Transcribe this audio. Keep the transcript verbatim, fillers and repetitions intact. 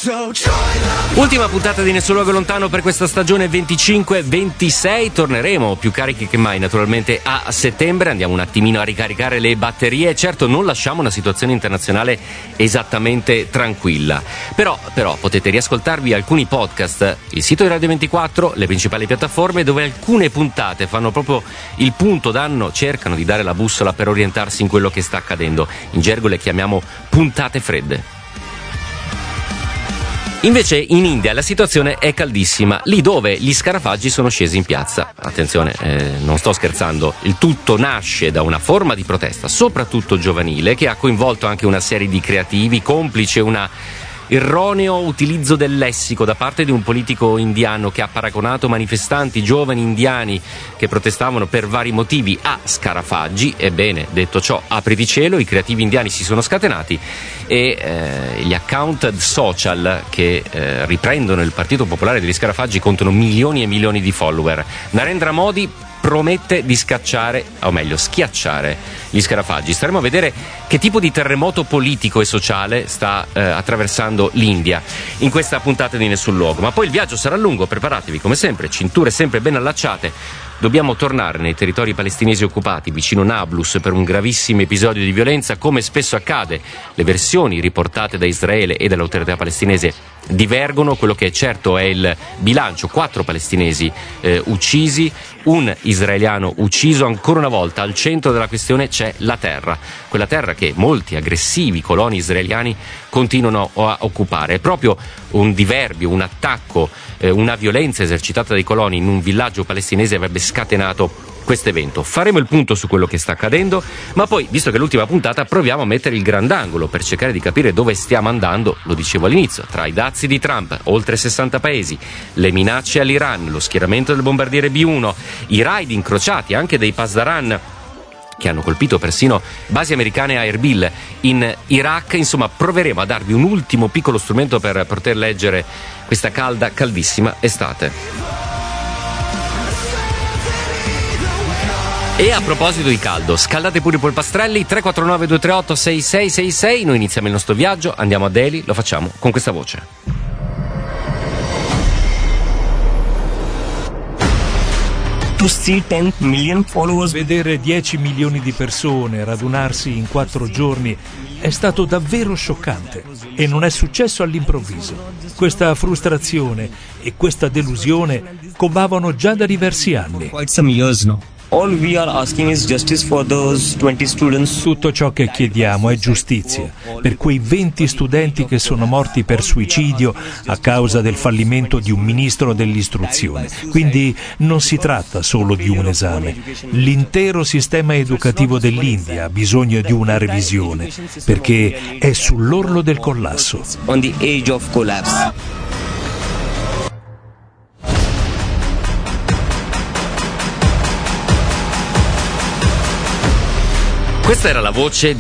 Ultima puntata di Nessun Luogo Lontano per questa stagione venticinque ventisei. Torneremo più carichi che mai naturalmente a settembre. Andiamo un attimino a ricaricare le batterie. Certo, non lasciamo una situazione internazionale esattamente tranquilla, però, però potete riascoltarvi alcuni podcast, il sito di Radio ventiquattro, le principali piattaforme, dove alcune puntate fanno proprio il punto, danno, cercano di dare la bussola per orientarsi in quello che sta accadendo. In gergo le chiamiamo puntate fredde. Invece in India la situazione è caldissima, lì dove gli scarafaggi sono scesi in piazza. Attenzione, eh, non sto scherzando, il tutto nasce da una forma di protesta, soprattutto giovanile, che ha coinvolto anche una serie di creativi, complice una erroneo utilizzo del lessico da parte di un politico indiano che ha paragonato manifestanti giovani indiani che protestavano per vari motivi a scarafaggi. Ebbene, detto ciò, apriti cielo, i creativi indiani si sono scatenati e eh, gli account social che eh, riprendono il Partito Popolare degli Scarafaggi contano milioni e milioni di follower. Narendra Modi promette di scacciare, o meglio schiacciare gli scarafaggi. Staremo a vedere che tipo di terremoto politico e sociale sta eh, attraversando l'India in questa puntata di Nessun Luogo. Ma poi il viaggio sarà lungo, preparatevi come sempre, cinture sempre ben allacciate. Dobbiamo tornare nei territori palestinesi occupati, vicino Nablus, per un gravissimo episodio di violenza, come spesso accade. Le versioni riportate da Israele e dall'autorità palestinese divergono. Quello che è certo è il bilancio: quattro palestinesi eh, uccisi, un israeliano ucciso. Ancora una volta al centro della questione c'è la terra, quella terra che molti aggressivi coloni israeliani continuano a occupare. È proprio un diverbio, un attacco, eh, una violenza esercitata dai coloni in un villaggio palestinese avrebbe scatenato questo evento. Faremo il punto su quello che sta accadendo, ma poi, visto che è l'ultima puntata, proviamo a mettere il grandangolo per cercare di capire dove stiamo andando. Lo dicevo all'inizio, tra i dazi di Trump, oltre sessanta paesi, le minacce all'Iran, lo schieramento del bombardiere B uno, i raid incrociati anche dei Pasdaran che hanno colpito persino basi americane a Erbil in Iraq. Insomma, proveremo a darvi un ultimo piccolo strumento per poter leggere questa calda, caldissima estate. E a proposito di caldo, scaldate pure i polpastrelli. Tre quattro nove due tre otto sei sei sei sei. Noi iniziamo il nostro viaggio, andiamo a Delhi, lo facciamo con questa voce. To see ten million followers. Vedere dieci milioni di persone radunarsi in quattro giorni è stato davvero scioccante e non è successo all'improvviso. Questa frustrazione e questa delusione covavano già da diversi anni. Quite some years now. All we are asking is justice for those twenty students. Tutto ciò che chiediamo è giustizia per quei venti studenti che sono morti per suicidio a causa del fallimento di un ministro dell'istruzione. Quindi non si tratta solo di un esame. L'intero sistema educativo dell'India ha bisogno di una revisione perché è sull'orlo del collasso. On the edge of collapse. Questa era la voce